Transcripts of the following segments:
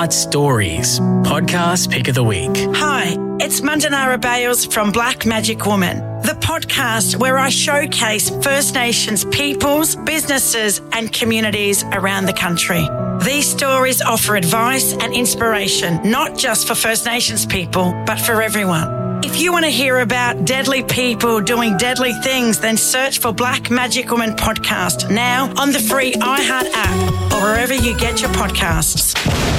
Heart Stories, podcast pick of the week. Hi, it's Mandanara Bales from Black Magic Woman, the podcast where I showcase First Nations peoples, businesses and communities around the country. These stories offer advice and inspiration, not just for First Nations people, but for everyone. If you want to hear about deadly people doing deadly things, then search for Black Magic Woman podcast now on the free iHeart app or wherever you get your podcasts.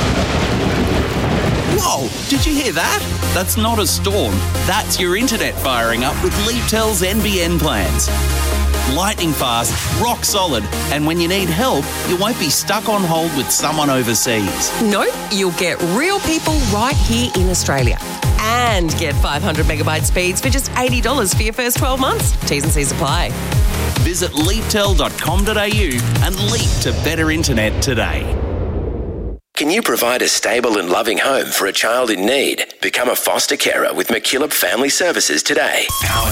Whoa, did you hear that? That's not a storm. That's your internet firing up with Leaptel's NBN plans. Lightning fast, rock solid, and when you need help, you won't be stuck on hold with someone overseas. Nope, you'll get real people right here in Australia. And get 500 megabyte speeds for just $80 for your first 12 months. T's and C's apply. Visit leaptel.com.au and leap to better internet today. Can you provide a stable and loving home for a child in need? Become a foster carer with McKillop Family Services today. Power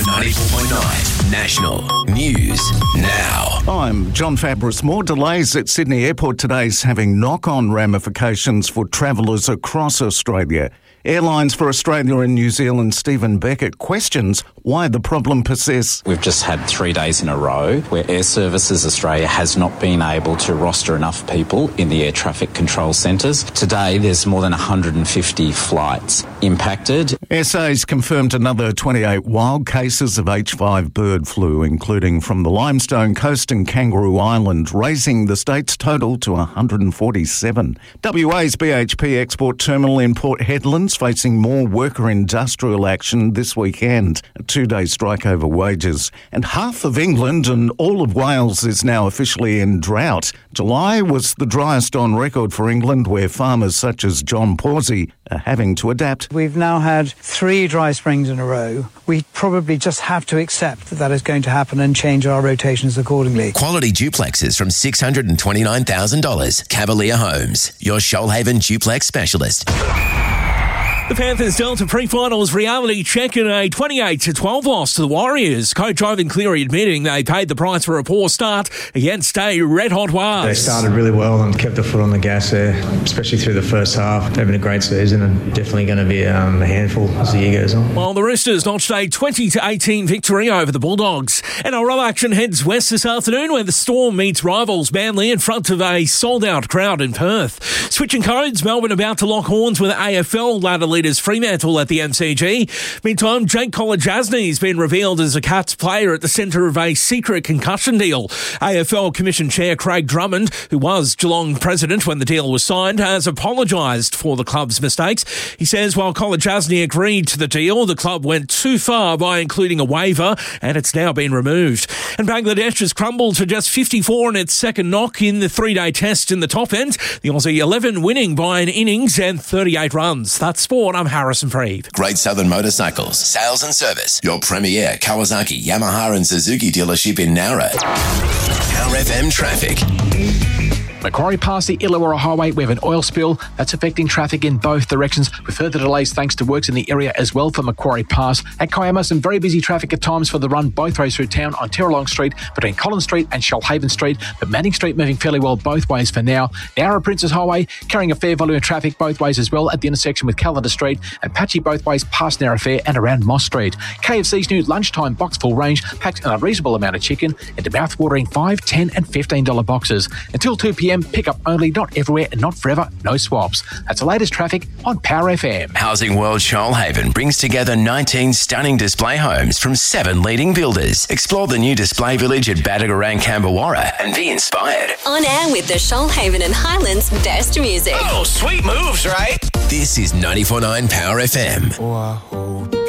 94.9 National News Now. I'm John Fabris. More delays at Sydney Airport today is having knock-on ramifications for travellers across Australia. Airlines for Australia and New Zealand Stephen Beckett questions why the problem persists. We've just had 3 days in a row where Air Services Australia has not been able to roster enough people in the air traffic control centres. Today, there's more than 150 flights impacted. SA's confirmed another 28 wild cases of H5 bird flu, including from the Limestone Coast and Kangaroo Island, raising the state's total to 147. WA's BHP export terminal in Port Hedland facing more worker industrial action this weekend. A 2-day strike over wages. And half of England and all of Wales is now officially in drought. July was the driest on record for England, where farmers such as John Pawsey are having to adapt. We've now had 3 dry springs in a row. We probably just have to accept that is going to happen and change our rotations accordingly. Quality duplexes from $629,000. Cavalier Homes, your Shoalhaven duplex specialist. The Panthers dealt a pre-finals reality check in a 28-12 loss to the Warriors. Coach Ivan Cleary admitting they paid the price for a poor start against a red-hot Wars. They started really well and kept the foot on the gas there, especially through the first half. They've been a great season and definitely going to be a handful as the year goes on. While the Roosters notched a 20-18 victory over the Bulldogs. NRL action heads west this afternoon where the Storm meets rivals Manly in front of a sold-out crowd in Perth. Switching codes, Melbourne about to lock horns with AFL ladder leaders Fremantle at the MCG. Meantime, Jake Kolodjasny has been revealed as a Cats player at the centre of a secret concussion deal. AFL Commission Chair Craig Drummond, who was Geelong president when the deal was signed, has apologised for the club's mistakes. He says while Kolodjasny agreed to the deal, the club went too far by including a waiver and it's now been removed. And Bangladesh has crumbled to just 54 in its second knock in the 3-day test in the top end. The Aussie 11 winning by an innings and 38 runs. That's sport. I'm Harrison Freed. Great Southern Motorcycles, sales and service. Your premier Kawasaki, Yamaha and Suzuki dealership in Nowra. Power FM traffic. Macquarie past the Illawarra Highway, we have an oil spill that's affecting traffic in both directions with further delays thanks to works in the area as well for Macquarie Pass. At Kiama, some very busy traffic at times for the run both ways through town on Terralong Street between Collins Street and Shoalhaven Street, but Manning Street moving fairly well both ways for now. Nowra Princess Highway carrying a fair volume of traffic both ways as well at the intersection with Callender Street and patchy both ways past Nowra Fair and around Moss Street. KFC's new lunchtime box full range packed an unreasonable amount of chicken into mouth-watering $5, $10 and $15 boxes. Until 2 p.m, pick up only, not everywhere and not forever, no swaps. That's the latest traffic on Power FM. Housing World Shoalhaven brings together 19 stunning display homes from 7 leading builders. Explore the new display village at Badagarang, Camberwarra and be inspired. On air with the Shoalhaven and Highlands best music. Oh, sweet moves, right? This is 94.9 Power FM.